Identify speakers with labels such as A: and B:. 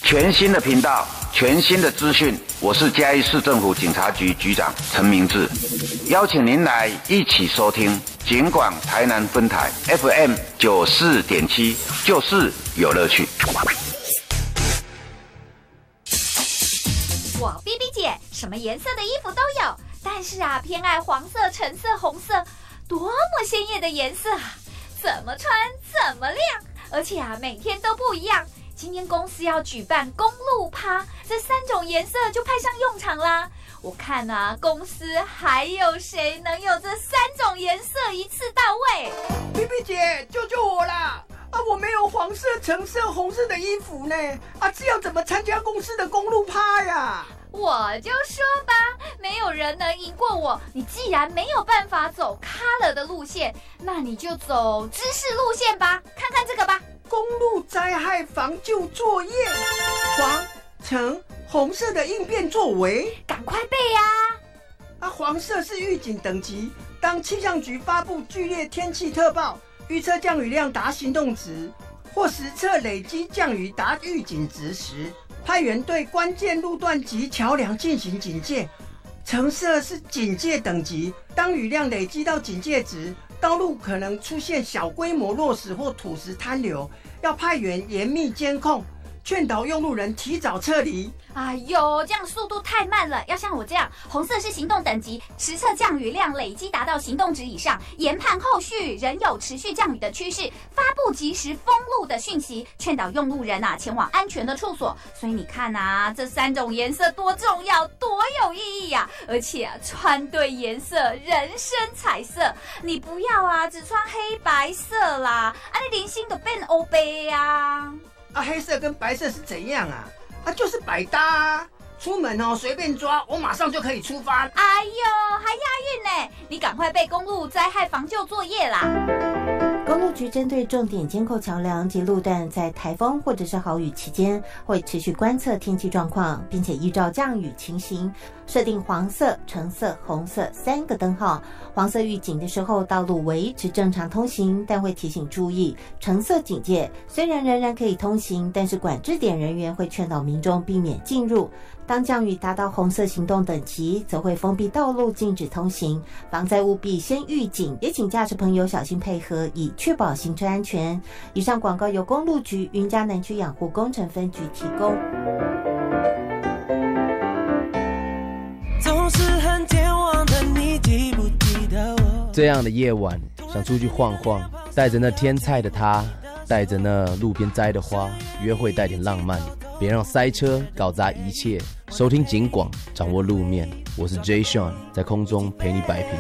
A: 全新的频道，全新的资讯，我是嘉义市政府警察局局长陈明志，邀请您来一起收听警广台南分台 FM94.7，就是有乐趣。
B: 我 BB 姐什么颜色的衣服都有，但是啊，偏爱黄色、橙色、红色，多么鲜艳的颜色啊！怎么穿怎么亮，而且啊，每天都不一样。今天公司要举办公路趴，这3种颜色就派上用场啦。我看啊，公司还有谁能有这3种颜色一次到位
C: ？BB 姐，救救我啦！我没有黄色、橙色、红色的衣服呢。这要怎么参加公司的公路趴呀？
B: 我就说吧，没有人能赢过我。你既然没有办法走 color 的路线，那你就走知识路线吧。看看这个吧。
C: 公路灾害防救作业，黄、橙、红色的应变作为，
B: 赶快背呀！
C: 黄色是预警等级，当气象局发布剧烈天气特报，预测降雨量达行动值，或实测累积降雨达预警值时，派员对关键路段及桥梁进行警戒。橙色是警戒等级，当雨量累积到警戒值，道路可能出现小规模落石或土石坍流，要派员严密监控，劝导用路人提早撤离。
B: 哎呦，这样速度太慢了，要像我这样，红色是行动等级，实测降雨量累积达到行动值以上，研判后续仍有持续降雨的趋势，发布及时封路的讯息，劝导用路人前往安全的处所。所以你看这3种颜色多重要，多有意义呀！而且穿对颜色，人生彩色。你不要只穿黑白色啦，你零星都变欧杯呀。
C: 黑色跟白色是怎样就是百搭出门随便抓，我马上就可以出发。
B: 哎呦，还押韵呢！你赶快背公路灾害防救作业啦！
D: 公路局针对重点监控桥梁及路段，在台风或者是豪雨期间，会持续观测天气状况，并且依照降雨情形，设定黄色、橙色、红色3个灯号。黄色预警的时候，道路维持正常通行，但会提醒注意；橙色警戒，虽然仍然可以通行，但是管制点人员会劝导民众避免进入。当降雨达到红色行动等级，则会封闭道路，禁止通行。防灾务必先预警，也请驾驶朋友小心配合，以确保行车安全。以上广告由公路局云嘉南区养护工程分局提供。
E: 总是很健忘的你，记不记得我？
F: 这样的夜晚，想出去晃晃，带着那天菜的他，带着那路边摘的花，约会带点浪漫，别让塞车搞砸一切。收听警广，掌握路面，我是 Jay Sean， 在空中陪你摆平